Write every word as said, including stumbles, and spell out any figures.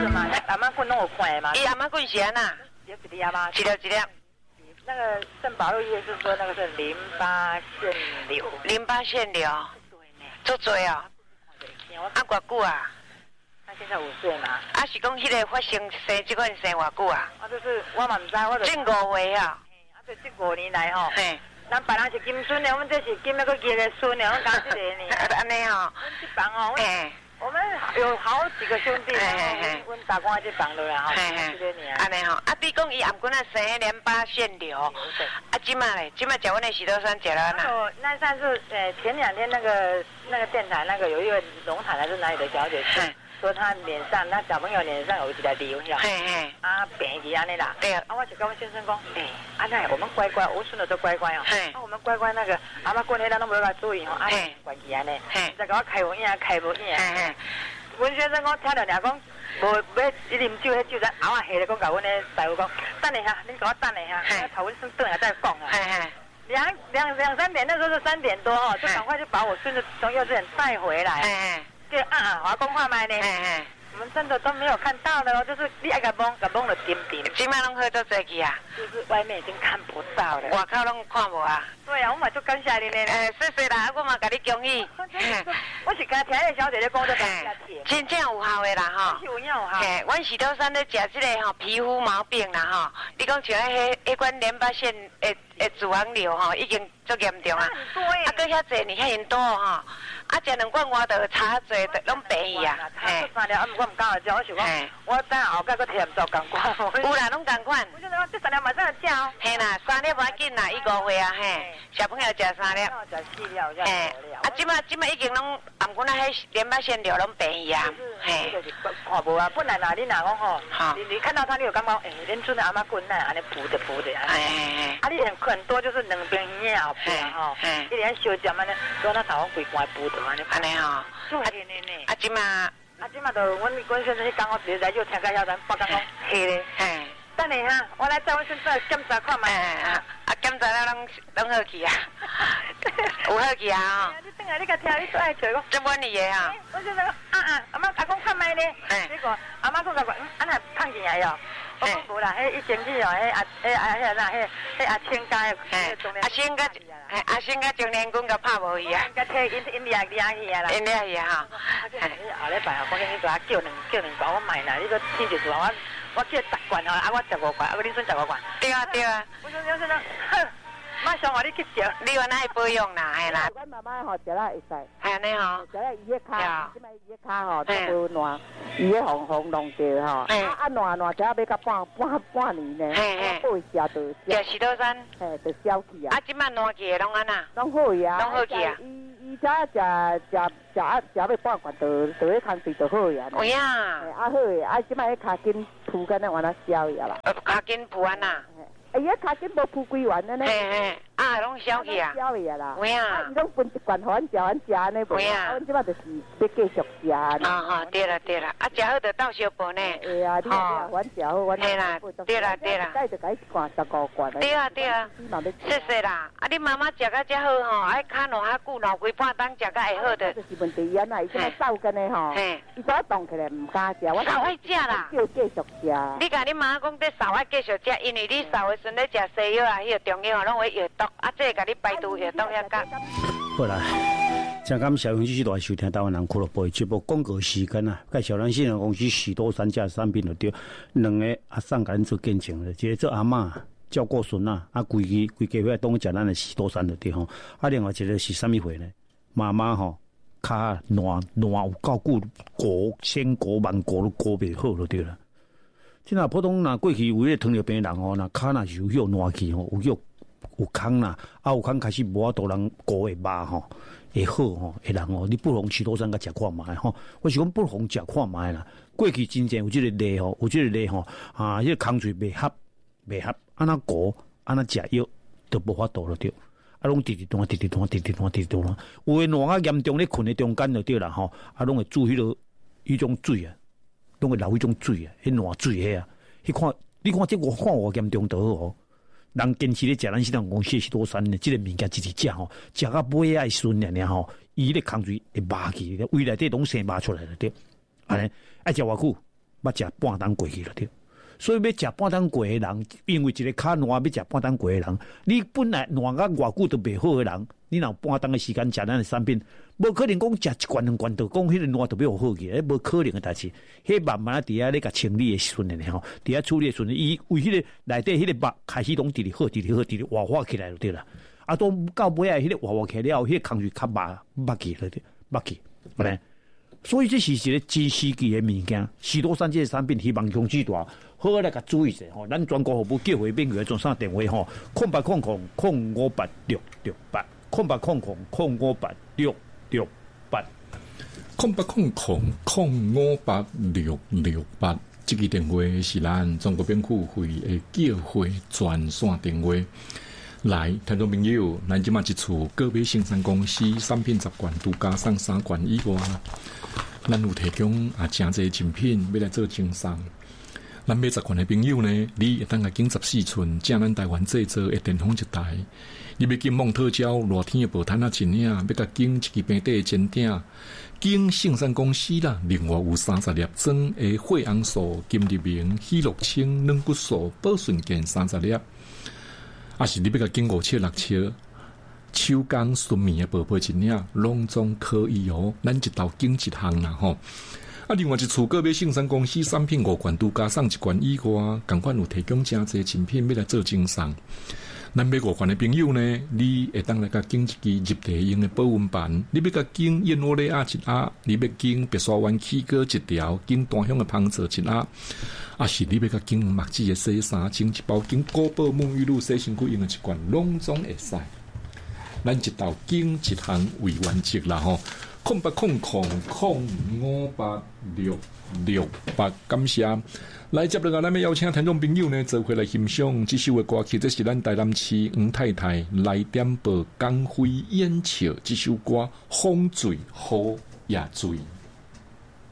是嘛？那阿妈棍拢有看嘛？ 伊阿妈棍是安呐？ 一粒阿妈。 一粒一粒。 那个肾宝路医院是说那个是淋巴腺瘤。 淋巴腺瘤。做多哦。啊，偌久啊？ 他现在五岁嘛。 啊，是讲迄个发生生这款生偌久啊？ 啊，就是我嘛唔知，我就。 近五岁啊。 啊，就这五年来吼。 嘿。 咱别人是金孙的，我们这是金那个结的孙的，我们刚这个呢。 安尼吼。 我们这房哦，我们有好几个兄弟，我们打工在这房的啦，哈。这个呢。 安尼吼，啊，比讲伊暗棍啊生淋巴腺瘤，啊，今嘛嘞，今嘛食阮的喜多酸食了哪？ 那上次呃前两天那个那个电台那个有一位龙潭还是哪里的小姐说。说他脸上，他小朋友脸上有一个瘤，晓得？啊，变起安尼啦。对啊。啊，我就跟我先生讲，哎，阿奶，我们乖乖，我孙子都乖乖哦。啊，我们乖乖那个阿妈过年咱都没有来注意哦，啊，关起安尼。再给我开无影，开无影。阮先生讲听到俩讲，无要一啉酒，迄酒咱熬啊下咧，讲甲阮咧师傅讲，等一下，恁给我等一下，头阮先转来再讲啊。两两两三点，那时候是三点多哦，就赶快就把我孙子从幼稚园带回来。对啊，我讲话麦呢，我们真的都没有看到的哦，就是你爱个蒙，个蒙了点点。 今麦拢好多做去啊， 就是外面已经看不到了。 外口拢看无啊。 对啊，我嘛就感谢你呢。 诶，谢谢啦，我嘛甲你恭喜。 我是刚听那小姐姐讲，就感谢你。 真正有效的啦吼。 有影有效。 嘿，阮喜多山咧食这个吼皮肤毛病啦吼，你讲像迄迄款淋巴腺诶诶脂肪瘤吼，已经足严重啊。啊，搁遐济呢，遐因多吼。啊，食两罐我就差济，拢便宜啊。 嘿，三粒啊，我唔敢食，我想讲，我等后盖搁添做共款。 有啦，拢共款。 我就讲这三粒马上食哦。 嘿啦，三粒无要紧啦，伊五岁啊，嘿，小朋友食三粒。 食四粒，食嘿，啊，即马即马已经拢，按阮那迄淋巴腺瘤拢便宜啊。 嘿，看无啊，本来啦，你若讲吼，你你看到他，你有感觉，哎，恁孙的阿妈棍那安尼补的补的。哎。啊，你很很多就是两边眼后补啊吼，一连小针安尼，所以他头规罐补的安尼。安尼吼，做黑呢呢。啊，即马，啊，即马就阮阮先生去讲，我直接来就听个晓得，报讲讲黑的。嘿。等下哈，我来找我先生检查看卖。啊，啊，检查了拢拢好去啊。有好去啊！你等下你甲听，你最爱找我。这满意的啊！我就说啊啊，阿妈阿公看卖呢。结果阿妈讲甲我，嗯，安那胖起来哟。我讲无啦，迄一前去哦，迄阿迄阿迄哪迄迄阿青家的。阿青甲，阿青甲中年军甲拍无去啊。甲替因因掠掠去啊啦。因掠去啊哈。后礼拜啊，我跟你讲，叫两叫两包，我买啦，你个天就是话我我叫十罐哦，啊我十五罐，啊你算十五罐。对啊对啊。我说有时呢，哼。马上话你去食，你原来保养啦，系啦。阮妈妈吼食了会使，系安尼吼。食了伊迄骹，即摆伊迄骹吼都无烂，伊迄红红弄着吼。啊啊烂烂食要到半半半年呢，我八食就食许多山，嘿，就消去啊。啊，即摆烂去拢安那？拢好去啊，拢好去啊。伊伊只食食食啊食要半罐，就就迄空地就好呀。有呀。啊好诶，啊即摆迄骹筋铺干那完了消呀啦。呃，骹筋铺安那？哎呀，卡紧无铺规完的呢。嘿嘿，啊，拢消去啊。消去啊啦。有啊。伊拢分一罐，互阮食，阮食安尼无。有啊。阮即摆就是要继续食。啊哈，对啦对啦，啊，食好就倒小补呢。哎呀，你啊，阮食好，阮。嘿啦，对啦对啦。再就甲伊一罐十五罐。对啊对啊。谢谢啦，啊，你妈妈食甲遮好吼，爱卡偌较久，偌几半当食甲会好的。就是问题安那，伊即摆瘦干的吼。嘿。伊早动起来唔敢食，我。少爱食啦。叫继续食。你甲你妈讲，这少爱继续食，因为你少的。阵咧食西药啊，迄个中药啊，拢会药毒，啊，这甲你排毒药毒遐甲。 好啦，真感谢永续大收听台湾人俱乐部的节目广告时间啊，介绍咱信任公司许多三家产品就对，两个阿送甲咱做见证的，一个做阿嬷照顾孙啊，啊规矩规家伙当食咱的许多山就对吼，啊另外一个是啥物货呢？妈妈吼，脚烂烂有够久，骨先骨慢骨都骨袂好就对啦。即若普通若过去有迄个糖尿病人吼，若骹若是有血烂去吼，有血有空啦，啊有空开始无法度人骨会麻吼，会好吼，会人吼，你不妨许多山甲食看卖吼。我是讲不妨食看卖啦。过去真正有即个例吼，有即个例吼，啊，迄个空嘴袂合，袂合，安那骨安那食药都无法度了对。啊，拢直直断，直直断，直直断，直直断。有诶烂啊严重咧困咧中间就对啦吼，啊，拢会注迄落迄种水啊。拢会流迄种水啊，迄烂水迄啊，迄看你看这我看我严重倒哦，人坚持咧食咱西塘公司许多山的，即个物件一直食吼，食到尾爱顺了呢吼，伊咧空水会麻去，胃内底拢生麻出来了对，安尼爱食偌久， 要食半当过去了对。所以要食半当过的人，因为一个脚烂要食半当过的人，你本来烂到偌久都袂好的人，你若半当的时间食咱的产品，无可能讲食一罐两罐就讲迄个烂就要好去，迄无可能的代志。迄慢慢伫遐咧甲清理的时阵咧吼，伫遐处理的时阵，伊为迄个内底迄个肉开始拢直直好，直直好，直直活化起来就对啦。啊，到到尾啊，迄个活化起来了，迄个空气较麻麻去了对，麻去，不然。所以这是一个真实际的物件，许多三这产品希望用许大，好来甲注意者吼。咱全国服务叫回朋友总上电话吼，空八空空空五八六六八，空八空空空五八六六八， 空八空空空五八六六八。这个电话是咱中国辩护会的叫回专线电话。来，听众朋友，咱即马一厝个别生产公司产品十罐，拄加上三罐以外，咱有提供啊诚济精品要来做经商。咱买十罐的朋友呢，你会当个经十四寸，正咱台湾制造的电风一台。你要经蒙特胶热天的报摊啊一领，要甲经一支平底的煎鼎，经生产公司啦，另外有三十粒装的血红素、金日明、喜乐清、软骨素、保顺健三十粒。啊，是你要甲经五七六七手工纯棉的宝贝一领，拢总可以哦。咱一道经一项啦吼。啊，另外一厝个别生产公司产品五罐都加上一罐以外，共款有提供诚济精品要来做经商。咱买五罐的朋友呢，你会当来甲经一支入地用的保温板，你要甲经燕窝类鸭一鸭，你要经白沙湾起锅一条，经单香的芳泽一鸭。啊，是你要甲经墨子的洗衫，经一包经古堡沐浴露洗身躯用的一罐，拢总会使。咱一道经一项为完结啦吼，空八空空空五八六六八，感谢。来接落来，咱要邀请听众朋友呢，做回来欣赏这首的歌曲，这是咱台南市黄太太来点播光辉演唱这首歌《风醉好也醉》。